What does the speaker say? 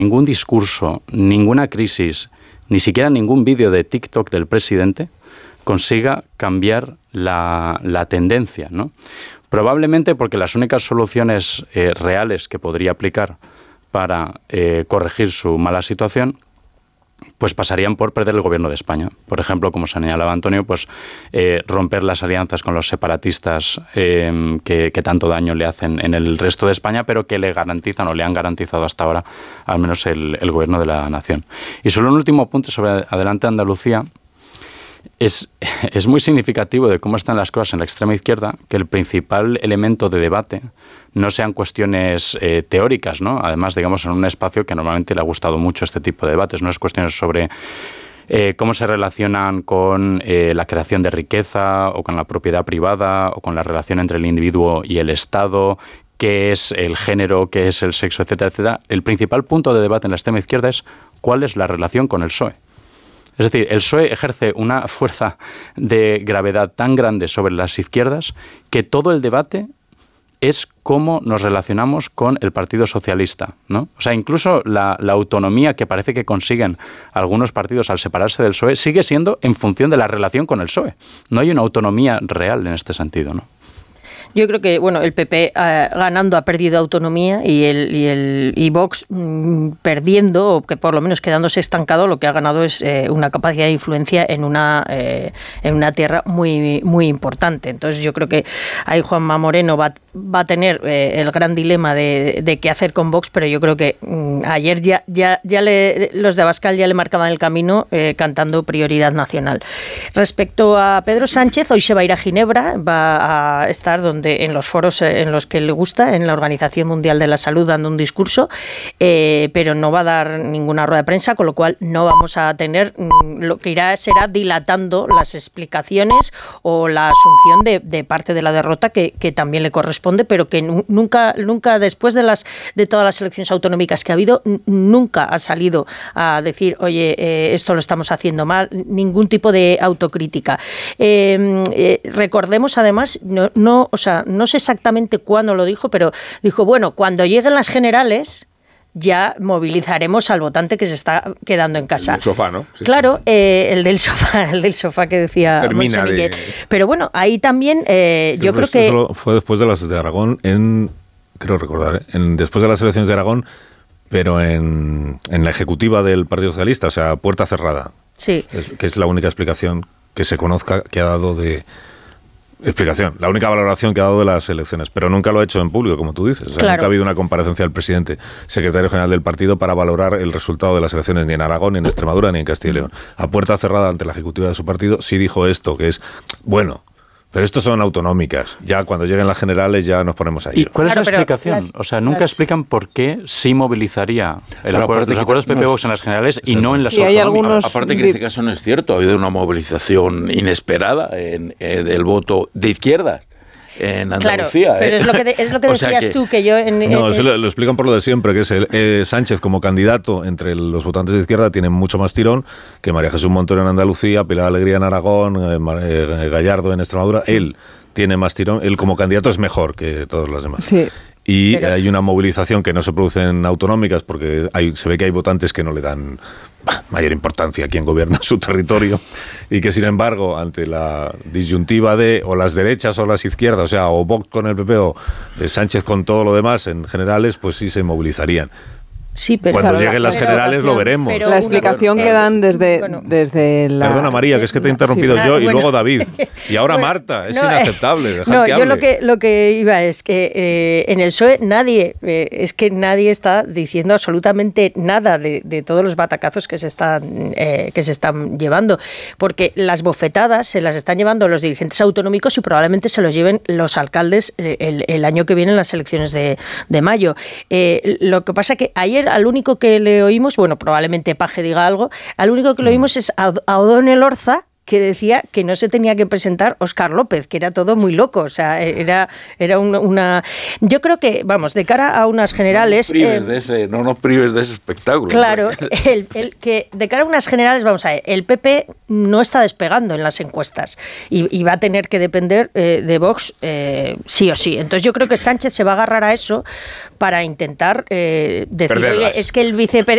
ningún discurso, ninguna crisis, ni siquiera ningún vídeo de TikTok del presidente consiga cambiar la tendencia, ¿no? Probablemente porque las únicas soluciones reales que podría aplicar para corregir su mala situación pues pasarían por perder el gobierno de España. Por ejemplo, como señalaba Antonio, pues romper las alianzas con los separatistas que tanto daño le hacen en el resto de España, pero que le garantizan o le han garantizado hasta ahora al menos el gobierno de la nación. Y solo un último punto sobre Adelante Andalucía. Es muy significativo de cómo están las cosas en la extrema izquierda, que el principal elemento de debate no sean cuestiones teóricas, ¿no? Además, digamos, en un espacio que normalmente le ha gustado mucho este tipo de debates, no es cuestiones sobre cómo se relacionan con la creación de riqueza o con la propiedad privada o con la relación entre el individuo y el Estado, qué es el género, qué es el sexo, etcétera, etcétera. El principal punto de debate en la extrema izquierda es cuál es la relación con el PSOE. Es decir, el PSOE ejerce una fuerza de gravedad tan grande sobre las izquierdas que todo el debate es cómo nos relacionamos con el Partido Socialista, ¿no? O sea, incluso la autonomía que parece que consiguen algunos partidos al separarse del PSOE sigue siendo en función de la relación con el PSOE. No hay una autonomía real en este sentido, ¿no? Yo creo que el PP ganando ha perdido autonomía y Vox perdiendo, o que por lo menos quedándose estancado, lo que ha ganado es una capacidad de influencia en una tierra muy, muy importante. Entonces yo creo que ahí Juanma Moreno va a tener el gran dilema de qué hacer con Vox, pero yo creo que ayer los de Abascal ya le marcaban el camino cantando prioridad nacional. Respecto a Pedro Sánchez, hoy se va a ir a Ginebra, va a estar en los foros en los que le gusta, en la Organización Mundial de la Salud, dando un discurso, pero no va a dar ninguna rueda de prensa, con lo cual no vamos a tener, lo que será dilatando las explicaciones o la asunción de parte de la derrota que también le corresponde, pero que nunca después de todas las elecciones autonómicas que ha habido, nunca ha salido a decir, oye, esto lo estamos haciendo mal, ningún tipo de autocrítica. Recordemos además, no sé exactamente cuándo lo dijo, pero dijo, bueno, cuando lleguen las generales ya movilizaremos al votante que se está quedando en casa. El sofá, ¿no? Sí, claro, sí. El del sofá que decía Monse Millet. Pero bueno, ahí también yo creo que... Eso fue después de las de Aragón, creo recordar, después de las elecciones de Aragón, pero en la ejecutiva del Partido Socialista, o sea, puerta cerrada. Sí. Que es la única explicación que se conozca que ha dado la única valoración que ha dado de las elecciones, pero nunca lo ha hecho en público, como tú dices. O sea, claro. Nunca ha habido una comparecencia del presidente, secretario general del partido, para valorar el resultado de las elecciones ni en Aragón, ni en Extremadura, ni en Castilla y León. A puerta cerrada ante la ejecutiva de su partido sí dijo esto, que es, bueno, pero estos son autonómicas. Ya cuando lleguen las generales ya nos ponemos ahí. ¿Y cuál es la explicación? O sea, nunca explican por qué sí movilizaría los acuerdos PP-Vox en las generales y no en las autonómicas. Aparte que en este caso no es cierto, ha habido una movilización inesperada del voto de izquierdas en Andalucía. Claro, pero es lo que decías tú, que yo... eso lo explican por lo de siempre, que es Sánchez como candidato entre los votantes de izquierda tiene mucho más tirón que María Jesús Montero en Andalucía, Pilar Alegría en Aragón, Gallardo en Extremadura. Él tiene más tirón, él como candidato es mejor que todos los demás. Sí. Y hay una movilización que no se produce en autonómicas porque se ve que hay votantes que no le dan mayor importancia a quien gobierna su territorio y que sin embargo ante la disyuntiva de o las derechas o las izquierdas, o sea, o Vox con el PP o Sánchez con todo lo demás en generales, pues sí se movilizarían. Sí, pero cuando lleguen las generales lo veremos. La explicación que dan desde la... Perdona, María, que es que te he interrumpido yo y luego David. Y ahora Marta, es inaceptable. Dejad que hable. Yo lo que iba es que en el PSOE nadie está diciendo absolutamente nada de todos los batacazos que se están llevando, porque las bofetadas se las están llevando los dirigentes autonómicos y probablemente se los lleven los alcaldes el año que viene en las elecciones de mayo. Lo que pasa que ayer al único que le oímos, bueno, probablemente Paje diga algo, al único que le oímos es a O'Donnell Orza, que decía que no se tenía que presentar Óscar López, que era todo muy loco, o sea, era una... Yo creo que, vamos, de cara a unas generales... No nos prives de ese espectáculo. Claro, que de cara a unas generales, vamos a ver, el PP no está despegando en las encuestas y va a tener que depender de Vox sí o sí. Entonces yo creo que Sánchez se va a agarrar a eso para intentar decir, oye, es que